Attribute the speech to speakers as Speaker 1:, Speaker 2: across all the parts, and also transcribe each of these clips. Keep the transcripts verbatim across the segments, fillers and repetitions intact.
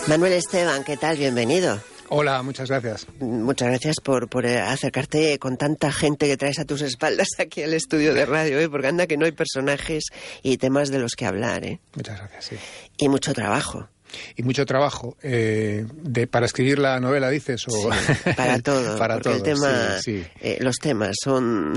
Speaker 1: Manuel Esteban, ¿qué tal? Bienvenido.
Speaker 2: Hola, muchas gracias.
Speaker 1: Muchas gracias por, por acercarte con tanta gente que traes a tus espaldas aquí al estudio de radio, ¿eh? Porque anda que no hay personajes y temas de los que hablar, ¿eh?
Speaker 2: Muchas gracias, sí.
Speaker 1: Y mucho trabajo.
Speaker 2: Y mucho trabajo. Eh, de, ¿Para escribir la novela, dices? O...
Speaker 1: Sí, para todo.
Speaker 2: Para
Speaker 1: porque
Speaker 2: todo,
Speaker 1: el tema,
Speaker 2: sí, sí.
Speaker 1: Eh, los temas son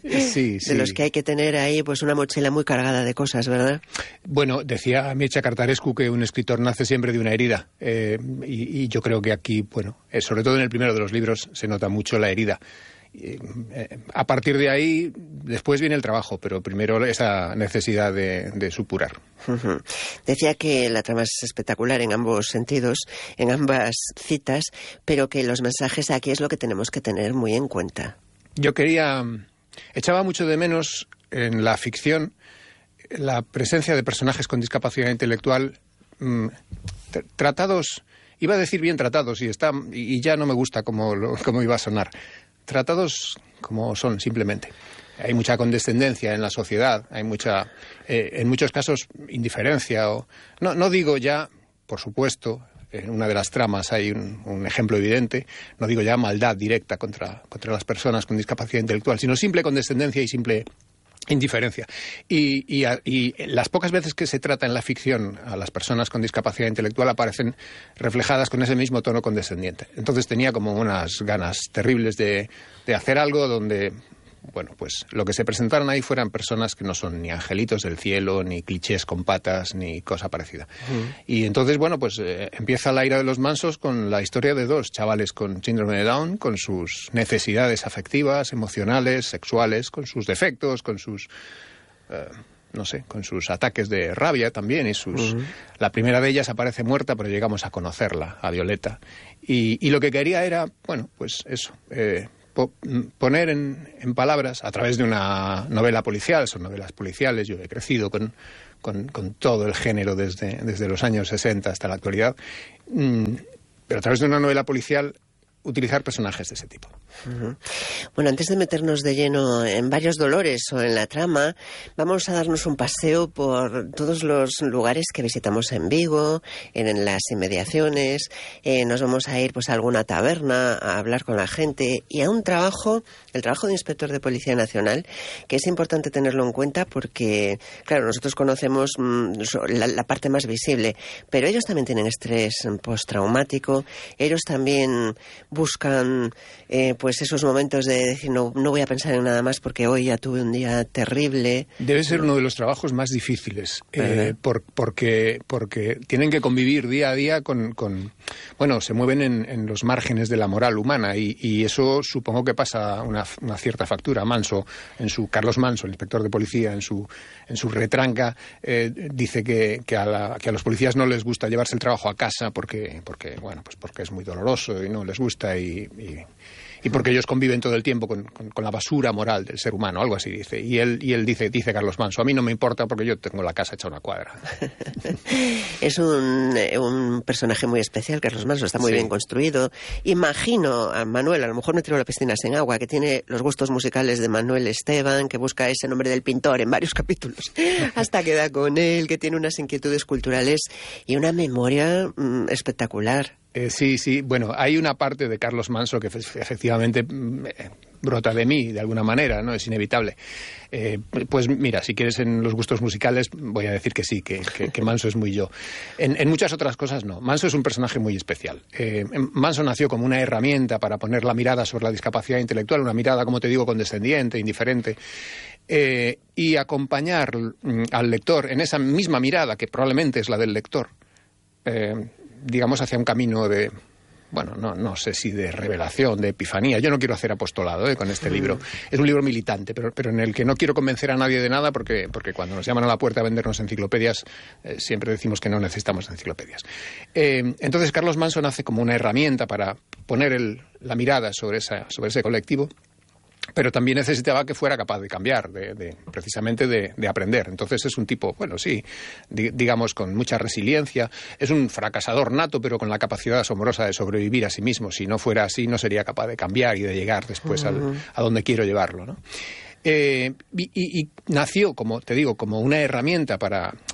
Speaker 2: sí, sí.
Speaker 1: de los que hay que tener ahí pues una mochila muy cargada de cosas, ¿verdad?
Speaker 2: Bueno, decía Mircea Cartarescu que un escritor nace siempre de una herida. Eh, y, y yo creo que aquí, bueno, eh, sobre todo en el primero de los libros, se nota mucho la herida. Eh, eh, a partir de ahí, después viene el trabajo, pero primero esa necesidad de, de supurar.
Speaker 1: Uh-huh. Decía que la trama es espectacular en ambos sentidos, en ambas citas, pero que los mensajes aquí es lo que tenemos que tener muy en cuenta.
Speaker 2: Yo quería... Echaba mucho de menos en la ficción la presencia de personajes con discapacidad intelectual mmm, tr- tratados... Iba a decir bien tratados, y, está, y ya no me gusta cómo, lo, cómo iba a sonar. Tratados como son, simplemente. Hay mucha condescendencia en la sociedad, hay mucha, eh, en muchos casos, indiferencia. O, no, no digo ya, por supuesto, en una de las tramas hay un, un ejemplo evidente, no digo ya maldad directa contra, contra las personas con discapacidad intelectual, sino simple condescendencia y simple indiferencia. Y, y, y las pocas veces que se trata en la ficción a las personas con discapacidad intelectual aparecen reflejadas con ese mismo tono condescendiente. Entonces tenía como unas ganas terribles de, de hacer algo donde, bueno, pues lo que se presentaron ahí fueran personas que no son ni angelitos del cielo, ni clichés con patas, ni cosa parecida. Uh-huh. Y entonces, bueno, pues eh, empieza la ira de los mansos con la historia de dos chavales con síndrome de Down, con sus necesidades afectivas, emocionales, sexuales, con sus defectos, con sus... Eh, no sé, con sus ataques de rabia también y sus... Uh-huh. La primera de ellas aparece muerta, pero llegamos a conocerla, a Violeta. Y, y lo que quería era, bueno, pues eso... Eh, poner en, en palabras, a través de una novela policial, son novelas policiales, yo he crecido con, con, con todo el género desde, desde los años sesenta hasta la actualidad, mm, pero a través de una novela policial utilizar personajes de ese tipo.
Speaker 1: Uh-huh. Bueno, antes de meternos de lleno en varios dolores o en la trama, vamos a darnos un paseo por todos los lugares que visitamos en Vigo, en, en las inmediaciones. Eh, nos vamos a ir pues a alguna taberna, a hablar con la gente y a un trabajo, el trabajo de inspector de Policía Nacional, que es importante tenerlo en cuenta porque, claro, nosotros conocemos mmm, la, la parte más visible, pero ellos también tienen estrés postraumático, ellos también buscan eh, pues esos momentos de decir no, no voy a pensar en nada más porque hoy ya tuve un día terrible.
Speaker 2: Debe ser uno de los trabajos más difíciles eh, por, porque, porque tienen que convivir día a día con... con bueno, se mueven en, en los márgenes de la moral humana y, y eso supongo que pasa una, una cierta factura. Manso, en su Carlos Manso, el inspector de policía, en su, en su retranca, eh, dice que, que, a la, que a los policías no les gusta llevarse el trabajo a casa porque, porque, bueno, pues porque es muy doloroso y no les gusta y, y, y porque ellos conviven todo el tiempo con, con, con la basura moral del ser humano, algo así dice. Y él, y él dice, dice Carlos Manso, a mí no me importa porque yo tengo la casa hecha una cuadra.
Speaker 1: Es un, un personaje muy especial, Carlos Manso, está muy sí. bien construido. Imagino a Manuel, a lo mejor no tiro la piscina sin agua, que tiene los gustos musicales de Manuel Esteban, que busca ese nombre del pintor en varios capítulos, hasta que da con él, que tiene unas inquietudes culturales y una memoria mmm, espectacular.
Speaker 2: Eh, sí, sí. Bueno, hay una parte de Carlos Manso que efectivamente eh, brota de mí, de alguna manera, ¿no? Es inevitable. Eh, pues mira, si quieres en los gustos musicales, voy a decir que sí, que, que, que Manso es muy yo. En, en muchas otras cosas no. Manso es un personaje muy especial. Eh, Manso nació como una herramienta para poner la mirada sobre la discapacidad intelectual, una mirada, como te digo, condescendiente, indiferente. Eh, y acompañar mm, al lector en esa misma mirada, que probablemente es la del lector, eh, digamos, hacia un camino de, bueno, no, no sé si de revelación, de epifanía. Yo no quiero hacer apostolado ¿eh? con este libro. Es un libro militante, pero, pero en el que no quiero convencer a nadie de nada porque, porque cuando nos llaman a la puerta a vendernos enciclopedias, eh, siempre decimos que no necesitamos enciclopedias. Eh, entonces, Carlos Manso nace como una herramienta para poner el, la mirada sobre, esa, sobre ese colectivo, pero también necesitaba que fuera capaz de cambiar, de, de, precisamente de, de aprender. Entonces es un tipo, bueno, sí, di, digamos, con mucha resiliencia. Es un fracasador nato, pero con la capacidad asombrosa de sobrevivir a sí mismo. Si no fuera así, no sería capaz de cambiar y de llegar después uh-huh. al, a donde quiero llevarlo, ¿no? Eh, y, y, y nació, como te digo, como una herramienta para...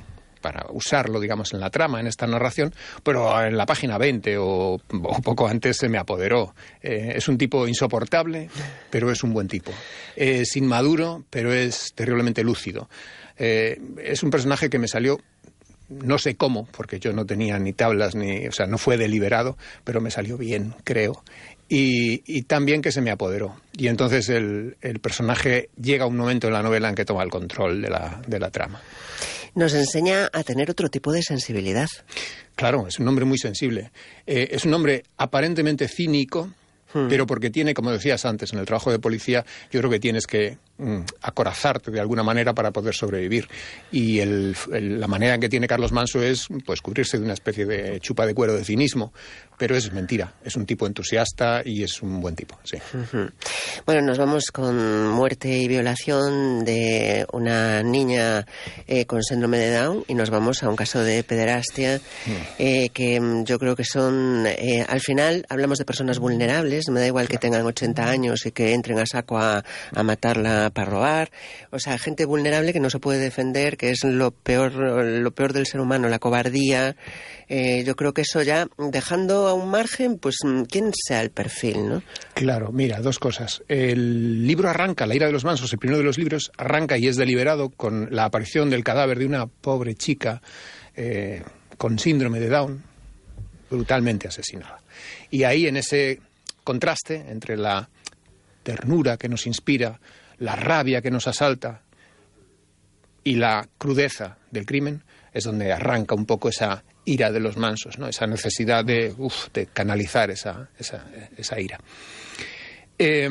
Speaker 2: para usarlo, digamos, en la trama, en esta narración, pero en la página veinte o, o poco antes se me apoderó. Eh, es un tipo insoportable, pero es un buen tipo. Es inmaduro, pero es terriblemente lúcido. Eh, es un personaje que me salió, no sé cómo, porque yo no tenía ni tablas, ni, o sea, no fue deliberado, pero me salió bien, creo. Y, y también que se me apoderó. Y entonces el, el personaje llega a un momento en la novela en que toma el control de la, de la trama.
Speaker 1: Nos enseña a tener otro tipo de sensibilidad.
Speaker 2: Claro, es un hombre muy sensible. Eh, es un hombre aparentemente cínico, hmm. pero porque tiene, como decías antes, en el trabajo de policía, yo creo que tienes que mm, acorazarte de alguna manera para poder sobrevivir. Y el, el, la manera en que tiene Carlos Manso es pues cubrirse de una especie de chupa de cuero de cinismo. Pero es mentira, es un tipo entusiasta y es un buen tipo, sí.
Speaker 1: Uh-huh. Bueno, nos vamos con muerte y violación de una niña eh, con síndrome de Down y nos vamos a un caso de pederastia uh-huh. eh, que yo creo que son, eh, al final hablamos de personas vulnerables, me da igual que tengan ochenta años y que entren a saco a, a matarla para robar, o sea, gente vulnerable que no se puede defender, que es lo peor, lo peor del ser humano, la cobardía. Eh, yo creo que eso ya, dejando a un margen, pues quién sea el perfil, ¿no?
Speaker 2: Claro, mira, dos cosas. El libro arranca, La ira de los mansos, el primero de los libros, arranca y es deliberado con la aparición del cadáver de una pobre chica eh, con síndrome de Down, brutalmente asesinada. Y ahí, en ese contraste entre la ternura que nos inspira, la rabia que nos asalta y la crudeza del crimen, es donde arranca un poco esa ira de los mansos, ¿no? Esa necesidad de, uf, de canalizar esa, esa, esa ira. Eh,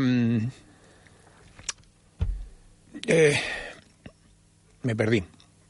Speaker 2: eh, me perdí.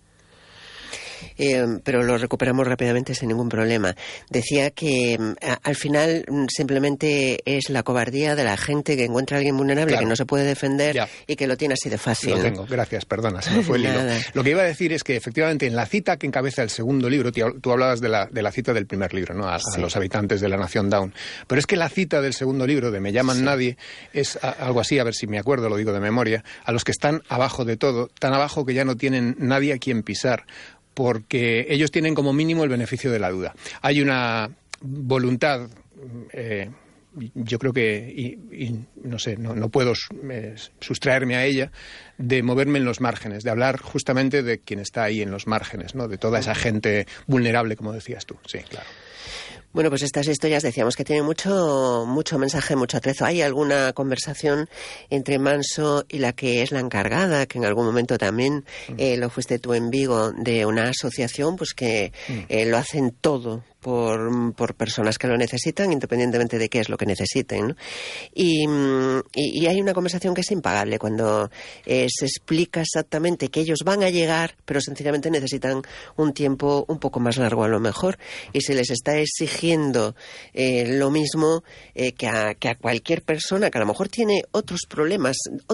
Speaker 1: Eh, pero lo recuperamos rápidamente sin ningún problema. Decía que a, al final simplemente es la cobardía de la gente que encuentra a alguien vulnerable, claro, que no se puede defender ya. Y que lo tiene así de fácil.
Speaker 2: Lo tengo, gracias, perdona, se me fue el hilo. Lo que iba a decir es que efectivamente en la cita que encabeza el segundo libro, tú hablabas de la, de la cita del primer libro, ¿no? A, sí. a los habitantes de la nación Down. Pero es que la cita del segundo libro, de Me llaman sí. nadie, es a, algo así, a ver si me acuerdo, lo digo de memoria, a los que están abajo de todo, tan abajo que ya no tienen nadie a quien pisar, porque ellos tienen como mínimo el beneficio de la duda. Hay una voluntad, eh, yo creo que, y, y, no sé, no, no puedo eh, sustraerme a ella, de moverme en los márgenes, de hablar justamente de quien está ahí en los márgenes, ¿no? De toda esa gente vulnerable, como decías tú. Sí, claro.
Speaker 1: Bueno, pues estas historias decíamos que tienen mucho, mucho mensaje, mucho atrezo. ¿Hay alguna conversación entre Manso y la que es la encargada, que en algún momento también eh, lo fuiste tú en Vigo, de una asociación pues que eh, lo hacen todo por, por personas que lo necesitan, independientemente de qué es lo que necesiten, ¿no? Y, y, y hay una conversación que es impagable cuando eh, se explica exactamente que ellos van a llegar, pero sencillamente necesitan un tiempo un poco más largo a lo mejor, y se les está exigiendo eh, lo mismo eh, que, a, que a cualquier persona que a lo mejor tiene otros problemas,